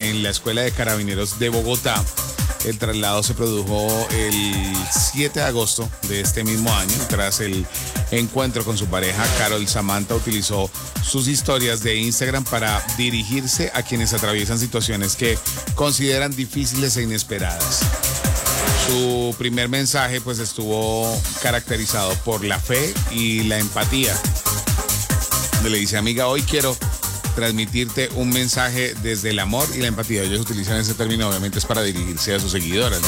en la Escuela de Carabineros de Bogotá. El traslado se produjo el 7 de agosto de este mismo año. Tras el encuentro con su pareja, Carol Samantha utilizó sus historias de Instagram para dirigirse a quienes atraviesan situaciones que consideran difíciles e inesperadas. Su primer mensaje pues estuvo caracterizado por la fe y la empatía. Le dice: amiga, hoy quiero transmitirte un mensaje desde el amor y la empatía. Ellos utilizan ese término, obviamente es para dirigirse a sus seguidoras, ¿no?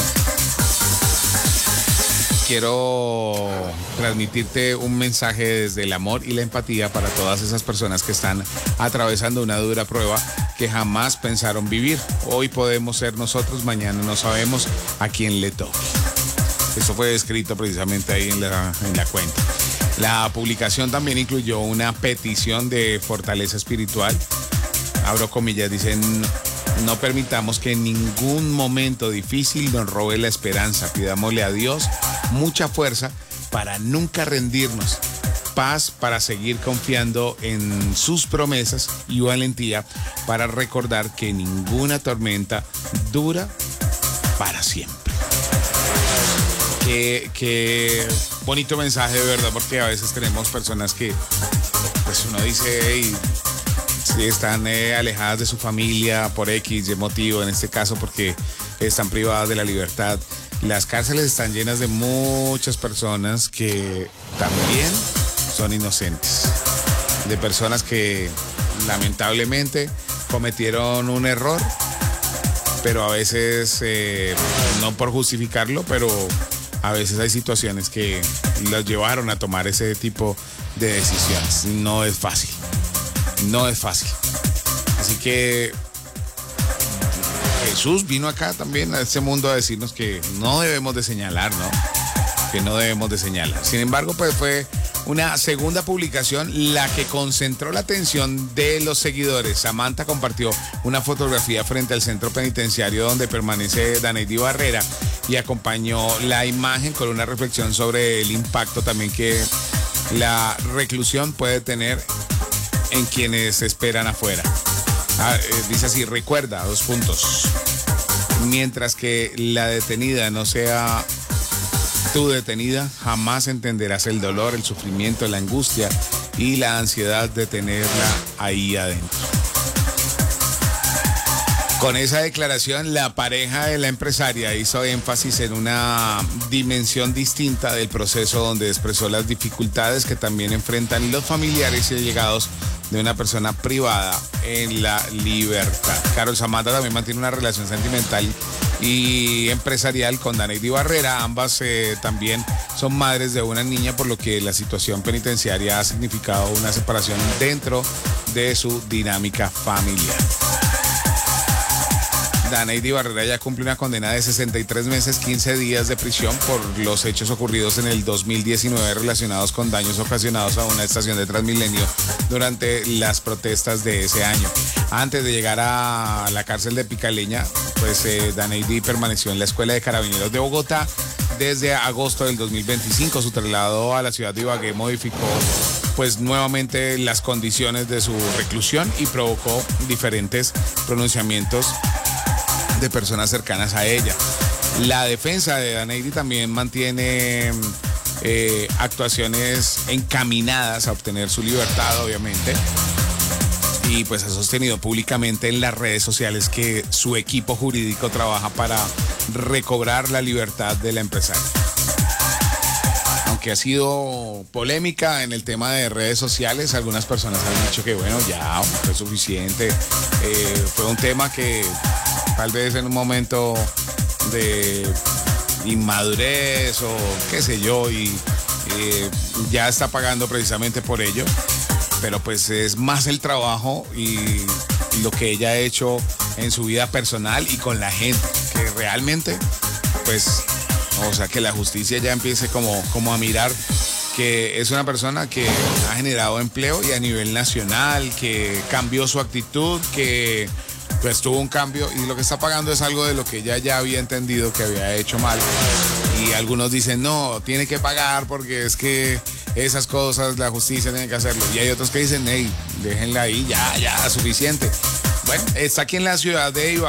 Quiero transmitirte un mensaje desde el amor y la empatía para todas esas personas que están atravesando una dura prueba que jamás pensaron vivir. Hoy podemos ser nosotros, mañana no sabemos a quién le toque. Esto fue escrito precisamente ahí en la cuenta. La publicación también incluyó una petición de fortaleza espiritual. Abro comillas, dicen: no permitamos que en ningún momento difícil nos robe la esperanza. Pidámosle a Dios mucha fuerza para nunca rendirnos, paz para seguir confiando en sus promesas y valentía para recordar que ninguna tormenta dura para siempre. Qué bonito mensaje, de verdad, porque a veces tenemos personas que, pues uno dice, hey, sí, están alejadas de su familia por X y motivo, en este caso porque están privadas de la libertad. Las cárceles están llenas de muchas personas que también son inocentes, de personas que lamentablemente cometieron un error, pero a veces, no por justificarlo, pero a veces hay situaciones que los llevaron a tomar ese tipo de decisiones. No es fácil. No es fácil. Así que Jesús vino acá también a este mundo a decirnos que no debemos de señalar, ¿no? Que no debemos de señalar. Sin embargo, pues fue una segunda publicación la que concentró la atención de los seguidores. Samantha compartió una fotografía frente al centro penitenciario donde permanece Daneidy Barrera y acompañó la imagen con una reflexión sobre el impacto también que la reclusión puede tener en quienes esperan afuera. Dice así: recuerda, 2 puntos. Mientras que la detenida no sea tú detenida, jamás entenderás el dolor, el sufrimiento, la angustia y la ansiedad de tenerla ahí adentro. Con esa declaración, la pareja de la empresaria hizo énfasis en una dimensión distinta del proceso, donde expresó las dificultades que también enfrentan los familiares y allegados de una persona privada en la libertad. Carol Samantha también mantiene una relación sentimental y empresarial con Daneidy Barrera. Ambas también son madres de una niña, por lo que la situación penitenciaria ha significado una separación dentro de su dinámica familiar. Daneidy Barrera ya cumple una condena de 63 meses, 15 días de prisión por los hechos ocurridos en el 2019 relacionados con daños ocasionados a una estación de Transmilenio durante las protestas de ese año. Antes de llegar a la cárcel de Picaleña, pues Daneidy permaneció en la Escuela de Carabineros de Bogotá desde agosto del 2025. Su traslado a la ciudad de Ibagué modificó pues nuevamente las condiciones de su reclusión y provocó diferentes pronunciamientos de personas cercanas a ella. La defensa de Daneidy también mantiene actuaciones encaminadas a obtener su libertad, obviamente, y pues ha sostenido públicamente en las redes sociales que su equipo jurídico trabaja para recobrar la libertad de la empresaria. Aunque ha sido polémica en el tema de redes sociales, algunas personas han dicho que bueno, ya fue suficiente. Fue un tema que tal vez en un momento de inmadurez o qué sé yo, y ya está pagando precisamente por ello. Pero pues es más el trabajo y lo que ella ha hecho en su vida personal y con la gente, que realmente pues, o sea, que la justicia ya empiece como a mirar que es una persona que ha generado empleo y a nivel nacional, que cambió su actitud, que pues tuvo un cambio, y lo que está pagando es algo de lo que ella ya había entendido que había hecho mal. Y algunos dicen, no, tiene que pagar porque es que esas cosas la justicia tiene que hacerlo. Y hay otros que dicen, hey, déjenla ahí, ya, suficiente. Bueno, está aquí en la ciudad de Ibagué.